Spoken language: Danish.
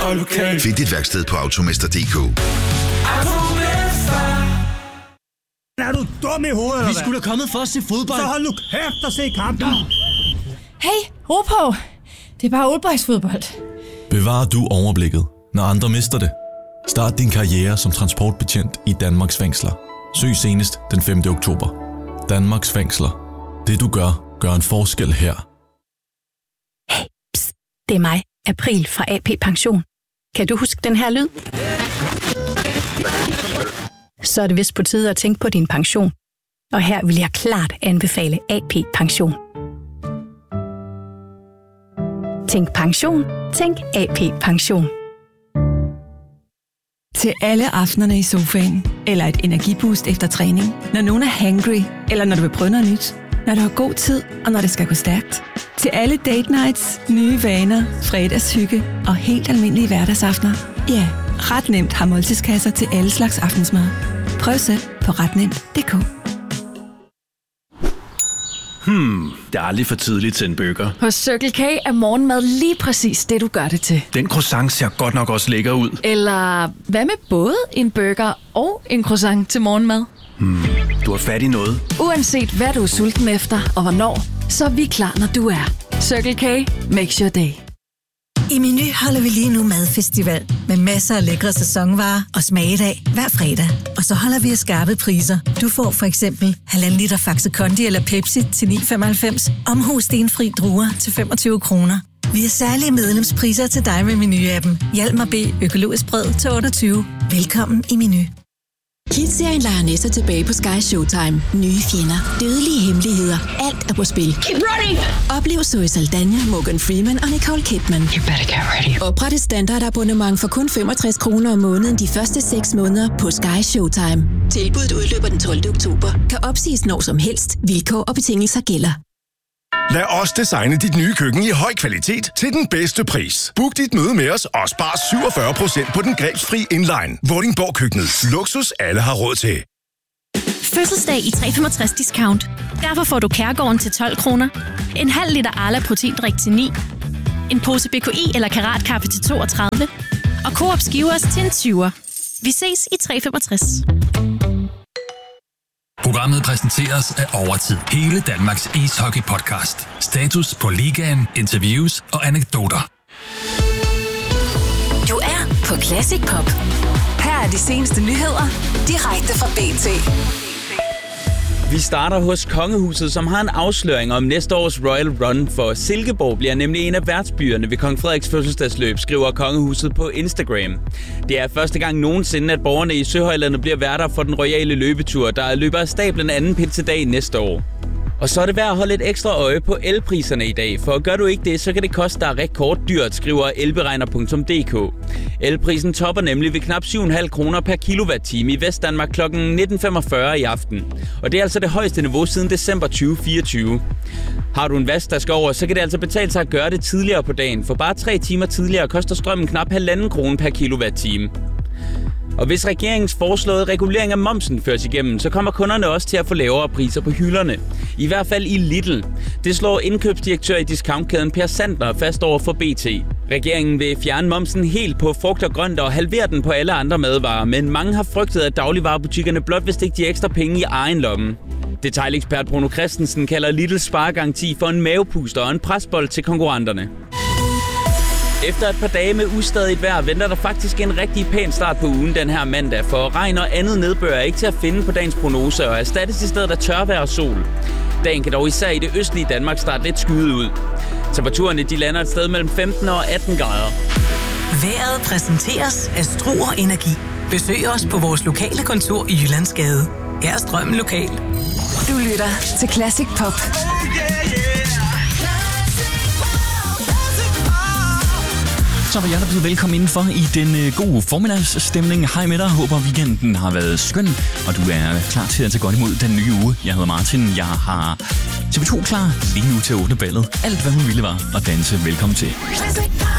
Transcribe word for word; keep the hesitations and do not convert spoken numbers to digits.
og lokal. Find dit værksted på automester punktum d k. Er du dum i hovedet, eller Vi skulle da kommet for at se fodbold. Så hold nu kæft og se kampen. Hey, ro på. Det er bare oldboysfodbold. Bevarer du overblikket, når andre mister det? Start din karriere som transportbetjent i Danmarks fængsler. Søg senest den femte oktober. Danmarks fængsler. Det du gør, gør en forskel her. Hey, pst, det er mig, April fra A P Pension. Kan du huske den her lyd? Så er det vist på tide at tænke på din pension. Og her vil jeg klart anbefale A P Pension. Tænk pension, tænk A P Pension. Til alle aftenerne i sofaen, eller et energiboost efter træning, når nogen er hangry, eller når du vil prøve noget nyt, når du har god tid, og når det skal gå stærkt. Til alle date nights, nye vaner, fredagshygge og helt almindelige hverdagsaftener. Ja, ret nemt har måltidskasser til alle slags aftensmad. Prøv selv på ret nemt punktum d k. Hmm, det er aldrig for tidligt til en burger. Hos Circle K er morgenmad lige præcis det, du gør det til. Den croissant ser godt nok også lækker ud. Eller hvad med både en burger og en croissant til morgenmad? Hmm, du har fat i noget. Uanset hvad du er sulten efter og hvornår, så er vi klar, når du er. Circle K makes your day. I Meny holder vi lige nu madfestival med masser af lækre sæsonvarer og smagedag hver fredag. Og så holder vi af skarpe priser. Du får for eksempel halvanden liter Faxe Kondi eller Pepsi til ni femoghalvfems, Omhu stenfri druer til femogtyve kroner. Vi har særlige medlemspriser til dig med Meny-appen. Hjalmar B. Økologisk brød til otteogtyve. Velkommen i Meny. Kids-serien leger Nessa tilbage på Sky Showtime. Nye fjender, dødelige hemmeligheder, alt er på spil. Keep running! Oplev Zoe Saldana, Morgan Freeman og Nicole Kidman. You better get ready. Opret et standardabonnement for kun femogtres kroner om måneden de første seks måneder på Sky Showtime. Tilbuddet udløber den tolvte oktober. Kan opsiges når som helst. Vilkår og betingelser gælder. Lad os designe dit nye køkken i høj kvalitet til den bedste pris. Book dit møde med os og spar syvogfyrre procent på den grebsfri inline. Vordingborg Køkkenet. Luksus alle har råd til. Fødselsdag i tre femogtres discount. Derfor får du Kærgården til tolv kroner. En halv liter Arla proteindrik til ni. En pose B K I eller Karatkaffe til toogtredive. Og Coop Skivers til en tyver. Vi ses i tre femogtres. Programmet præsenteres af Overtid. Hele Danmarks ishockey-podcast. Status på ligaen, interviews og anekdoter. Du er på Classic Pop. Her er de seneste nyheder, direkte fra B T. Vi starter hos Kongehuset, som har en afsløring om næste års Royal Run, for Silkeborg bliver nemlig en af værtsbyerne ved Kong Frederiks fødselsdagsløb, skriver Kongehuset på Instagram. Det er første gang nogensinde, at borgerne i Søhøjlandet bliver værter for den royale løbetur, der løber af stablen anden pinsedag næste år. Og så er det værd at holde et ekstra øje på elpriserne i dag, for gør du ikke det, så kan det koste dig rekorddyrt, skriver elberegner punktum d k. Elprisen topper nemlig ved knap syv komma fem kroner per kilowatt-time i Vestdanmark klokken nitten femogfyrre i aften. Og det er altså det højeste niveau siden december tyve fireogtyve. Har du en vask, der skal over, så kan det altså betale sig at gøre det tidligere på dagen, for bare tre timer tidligere koster strømmen knap halvanden krone per kilowatt-time. Og hvis regeringens foreslåede regulering af momsen føres igennem, så kommer kunderne også til at få lavere priser på hylderne. I hvert fald i Lidl. Det slår indkøbsdirektør i discountkæden Per Sandler fast over for B T. Regeringen vil fjerne momsen helt på frugt og grønt og halvere den på alle andre madvarer, men mange har frygtet, at dagligvarebutikkerne blot vil stikke de ekstra penge i egen lomme. Detailekspert Bruno Christensen kalder Lidls sparegaranti for en mavepuster og en presbold til konkurrenterne. Efter et par dage med ustadigt vejr venter der faktisk en rigtig pæn start på ugen den her mandag, for regn og andet nedbør er ikke til at finde på dagens prognose og erstattes i stedet af tørvejr og sol. Dagen kan dog især i det østlige Danmark starte lidt skyet ud. Temperaturerne de lander et sted mellem femten og atten grader. Vejret præsenteres af Struer Energi. Besøg os på vores lokale kontor i Jyllandsgade. Her er strømmen lokal. Du lytter til Classic Pop. Så var jeg der blevet velkommen indenfor i den øh, gode formiddagsstemning. Hej med dig, håber weekenden har været skøn, og du er klar til at tage godt imod den nye uge. Jeg hedder Martin, jeg har T V to klar lige nu til at åbne ballet. Alt hvad hun ville var at danse. Velkommen til.